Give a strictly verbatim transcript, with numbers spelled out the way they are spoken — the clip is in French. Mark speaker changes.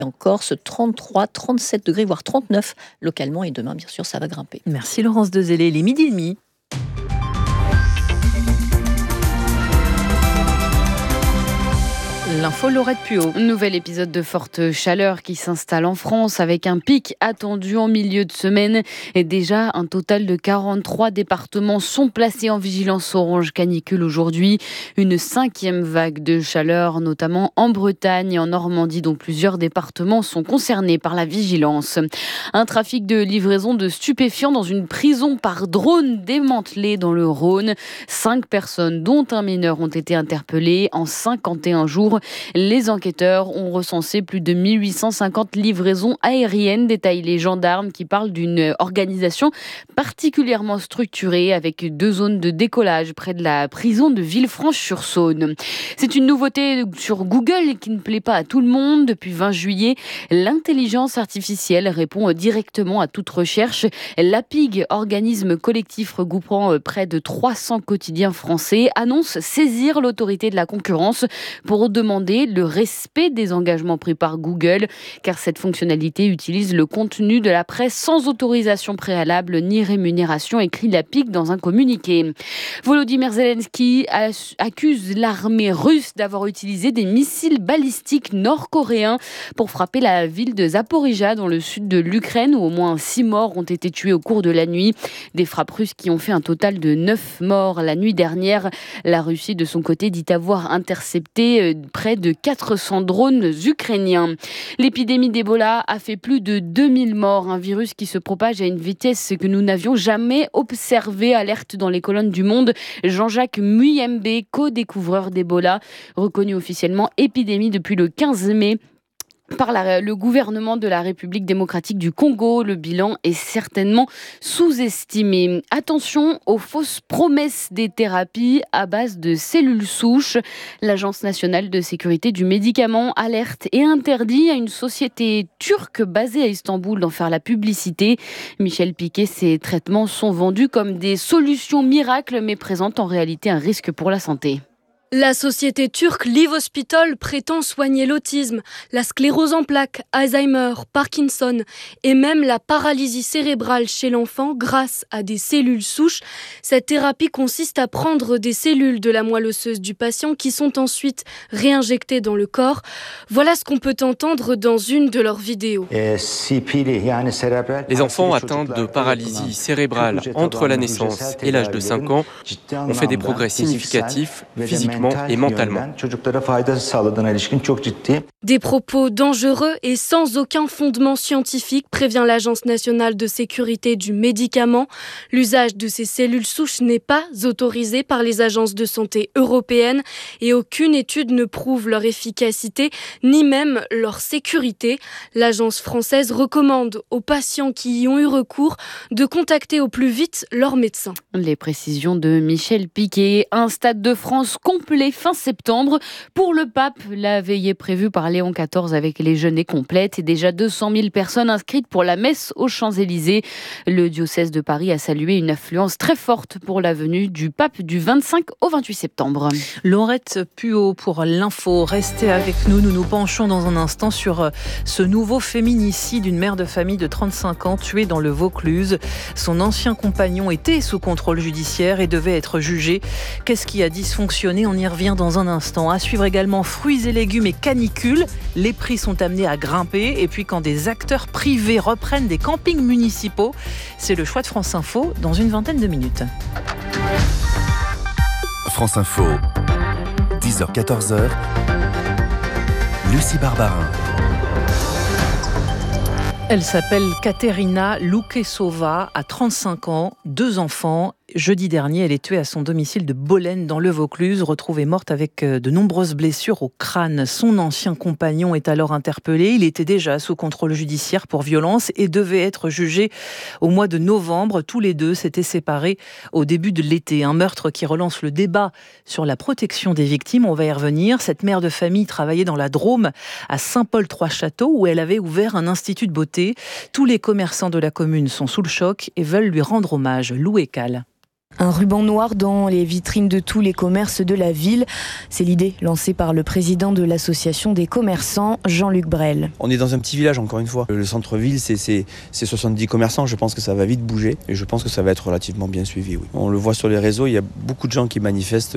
Speaker 1: En Corse, trente-trois, trente-sept degrés, voire trente-neuf localement. Et demain, bien sûr, ça va grimper.
Speaker 2: Merci Laurence Dezellé, il est midi et demi. L'info Laurette Puot.
Speaker 3: Nouvel épisode de forte chaleur qui s'installe en France avec un pic attendu en milieu de semaine. Et déjà, un total de quarante-trois départements sont placés en vigilance orange canicule aujourd'hui. Une cinquième vague de chaleur, notamment en Bretagne et en Normandie, dont plusieurs départements sont concernés par la vigilance. Un trafic de livraison de stupéfiants dans une prison par drone démantelé dans le Rhône. Cinq personnes, dont un mineur, ont été interpellées en cinquante et un jours. Les enquêteurs ont recensé plus de mille huit cent cinquante livraisons aériennes, détaillent les gendarmes qui parlent d'une organisation particulièrement structurée avec deux zones de décollage près de la prison de Villefranche-sur-Saône. C'est une nouveauté sur Google qui ne plaît pas à tout le monde. Depuis vingt juillet, l'intelligence artificielle répond directement à toute recherche. L'A P I G, organisme collectif regroupant près de trois cents quotidiens français, annonce saisir l'autorité de la concurrence pour demander le respect des engagements pris par Google, car cette fonctionnalité utilise le contenu de la presse sans autorisation préalable ni rémunération, écrit l'A P I G dans un communiqué. Volodymyr Zelensky accuse l'armée russe d'avoir utilisé des missiles balistiques nord-coréens pour frapper la ville de Zaporijia dans le sud de l'Ukraine, où au moins six morts ont été tués au cours de la nuit. Des frappes russes qui ont fait un total de neuf morts la nuit dernière. La Russie, de son côté, dit avoir intercepté près de quatre cents drones ukrainiens. L'épidémie d'Ebola a fait plus de deux mille morts, un virus qui se propage à une vitesse que nous n'avions jamais observée, alerte dans les colonnes du Monde Jean-Jacques Muyembe, co-découvreur d'Ebola, reconnu officiellement épidémie depuis le quinze mai par la, le gouvernement de la République démocratique du Congo. Le bilan est certainement sous-estimé. Attention aux fausses promesses des thérapies à base de cellules souches. L'Agence nationale de sécurité du médicament alerte et interdit à une société turque basée à Istanbul d'en faire la publicité. Michel Piquet, ces traitements sont vendus comme des solutions miracles, mais présentent en réalité un risque pour la santé.
Speaker 4: La société turque Live Hospital prétend soigner l'autisme, la sclérose en plaques, Alzheimer, Parkinson et même la paralysie cérébrale chez l'enfant grâce à des cellules souches. Cette thérapie consiste à prendre des cellules de la moelle osseuse du patient qui sont ensuite réinjectées dans le corps. Voilà ce qu'on peut entendre dans une de leurs vidéos.
Speaker 5: Les enfants atteints de paralysie cérébrale entre la naissance et l'âge de cinq ans ont fait des progrès significatifs physiquement et mentalement.
Speaker 4: Des propos dangereux et sans aucun fondement scientifique, prévient l'Agence nationale de sécurité du médicament. L'usage de ces cellules souches n'est pas autorisé par les agences de santé européennes et aucune étude ne prouve leur efficacité ni même leur sécurité. L'agence française recommande aux patients qui y ont eu recours de contacter au plus vite leur médecin.
Speaker 3: Les précisions de Michel Piquet. Un stade de France complet fin septembre. Pour le pape, la veillée prévue par Léon quatorze avec les jeunes est complète et déjà deux cent mille personnes inscrites pour la messe aux Champs-Élysées. Le diocèse de Paris a salué une affluence très forte pour la venue du pape du vingt-cinq au vingt-huit septembre.
Speaker 2: Laurette Puot pour l'info. Restez avec nous. Nous nous penchons dans un instant sur ce nouveau féminicide d'une mère de famille de trente-cinq ans tuée dans le Vaucluse. Son ancien compagnon était sous contrôle judiciaire et devait être jugé. Qu'est-ce qui a dysfonctionné ? On y revient dans un instant. À suivre également fruits et légumes et canicule. Les prix sont amenés à grimper. Et puis quand des acteurs privés reprennent des campings municipaux, c'est le choix de France Info dans une vingtaine de minutes.
Speaker 6: France Info, dix heures quatorze heures. Lucie Barbarin.
Speaker 2: Elle s'appelle Katerina Loukessova, a trente-cinq ans, deux enfants. Jeudi dernier, elle est tuée à son domicile de Bolène dans le Vaucluse, retrouvée morte avec de nombreuses blessures au crâne. Son ancien compagnon est alors interpellé. Il était déjà sous contrôle judiciaire pour violence et devait être jugé au mois de novembre. Tous les deux s'étaient séparés au début de l'été. Un meurtre qui relance le débat sur la protection des victimes. On va y revenir. Cette mère de famille travaillait dans la Drôme à Saint-Paul-Trois-Châteaux où elle avait ouvert un institut de beauté. Tous les commerçants de la commune sont sous le choc et veulent lui rendre hommage. Lou et Cal.
Speaker 7: Un ruban noir dans les vitrines de tous les commerces de la ville. C'est l'idée lancée par le président de l'association des commerçants, Jean-Luc Brel.
Speaker 8: On est dans un petit village, encore une fois. Le centre-ville, c'est, c'est, c'est soixante-dix commerçants. Je pense que ça va vite bouger et je pense que ça va être relativement bien suivi. Oui. On le voit sur les réseaux, il y a beaucoup de gens qui manifestent